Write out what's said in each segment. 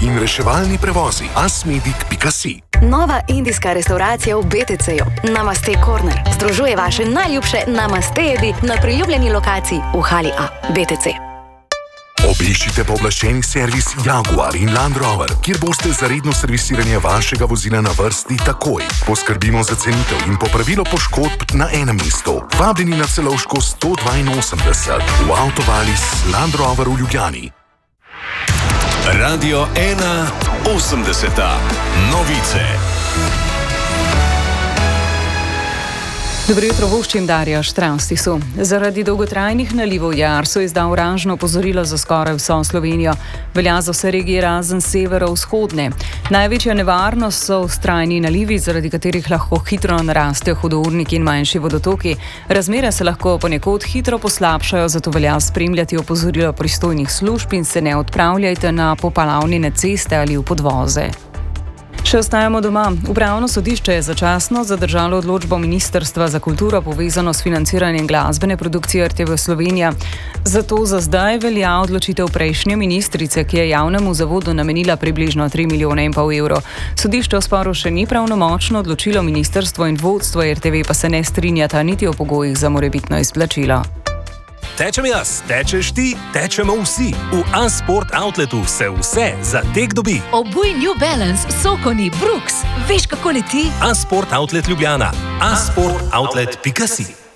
in reševalni prevozi. asmedic.si. Nova indijska restauracija v BTC-ju. Namaste Corner. Združuje vaše najljubše namaste jedi na priljubljeni lokaciji v hali A. BTC. Obiščite pooblaščeni servis Jaguar in Land Rover, kjer boste za redno servisiranje vašega vozila na vrsti takoj. Poskrbimo za cenitev in popravilo poškodb na enem mestu. Vabljeni na Celovško 182 v Avtovalis Land Rover v Ljubljani. Radio 1 80. Novice. Dobro jutro, voščim Darja Štravstisu. Zaradi dolgotrajnih nalivov je Arso izdal oranžno opozorilo za skoraj vso Slovenijo. Velja za vse regije razen severovzhodne. Največja nevarnost so vztrajni nalivi, zaradi katerih lahko hitro narastejo hudourniki in manjši vodotoki. Razmere se lahko ponekod hitro poslabšajo, zato velja spremljati opozorilo pristojnih služb in se ne odpravljajte na poplavljene ceste ali v podvoze. Še ostajamo doma. Upravno sodišče je začasno zadržalo odločbo Ministrstva za kulturo povezano s financiranjem glasbene produkcije RTV Slovenija. Zato za zdaj velja odločitev prejšnje ministrice, ki je javnemu zavodu namenila približno 3,5 milijona evrov. Sodišče o sporu še ni pravnomočno odločilo, ministrstvo in vodstvo RTV pa se ne strinjata niti o pogojih za morebitno izplačilo. Tečem jaz, tečeš ti, tečemo vsi. V A-Sport Outletu se vse za tek dobi. Obuj New Balance, Sokoni, Brooks. Veš, kako leti? A-Sport Outlet Ljubljana. asportoutlet.si.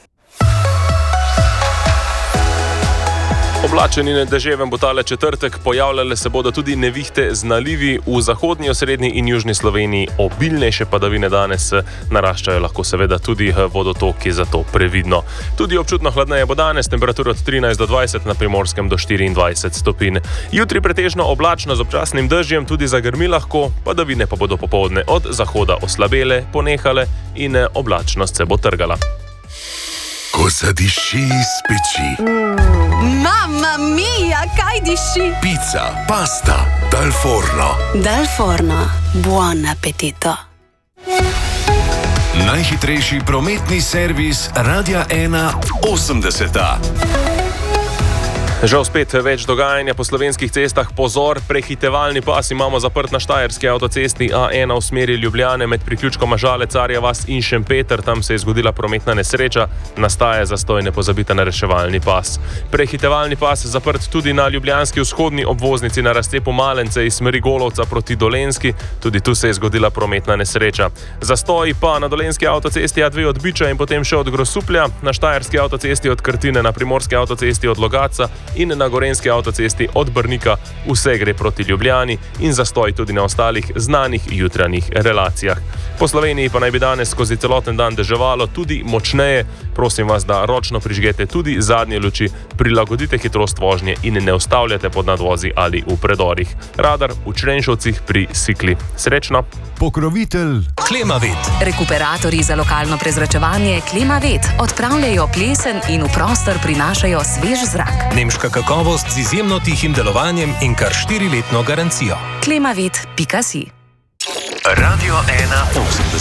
Oblačen in deževen bo tale četrtek, pojavljale se bodo tudi nevihte z nalivi v zahodni, osrednji in južni Sloveniji. Obilnejše padavine danes naraščajo, lahko seveda tudi vodotoki, zato previdno. Tudi občutno hladneje bo danes, temperatura od 13 do 20, na Primorskem do 24 stopinj. Jutri pretežno oblačno z občasnim dežjem, tudi zagrmi lahko, padavine pa bodo popoldne od zahoda oslabele, ponehale in oblačnost se bo trgala. Ko zadiši iz peči. Mamma mia, kaj diši? Pizza, pasta, dal forno. Dal forno, buon appetito. Najhitrejši prometni servis Radia 1 80. Žal spet več dogajanja po slovenskih cestah. Pozor, prehitevalni pas imamo zaprt na štajerski avtocesti A1 v smeri Ljubljane med priključkoma Žale, Carja vas in Šempeter. Tam se je zgodila prometna nesreča, nastaja zastoj, ne pozabite na reševalni pas. Prehitevalni pas zaprt tudi na ljubljanski vzhodni obvoznici na razcepu Malence iz smeri Golovca proti Dolenjski. Tudi tu se je zgodila prometna nesreča. Zastoj pa na dolenjski avtocesti A2 od Biča in potem še od Grosuplja, na štajerski avtocesti od Krtine, na primorski avtocesti od Logatca in na gorenjski avtocesti od Brnika. Vse gre proti Ljubljani in zastoj tudi na ostalih znanih jutranjih relacijah. Po Sloveniji pa naj bi danes skozi celoten dan deževalo, tudi močneje. Prosim vas, da ročno prižgete tudi zadnje luči, prilagodite hitrost vožnje in ne ustavljate pod nadvozi ali v predorih. Radar v Črenšovcih pri Sikli. Srečno! Pokrovitelj Klimavet. Rekuperatorji za lokalno prezračevanje Klimavet odpravljajo plesen in v prostor prinašajo svež zrak. Nemška kakovost z izjemno tihim delovanjem in kar 4-letno garancijo. Klimavet.si. Radio 1 80.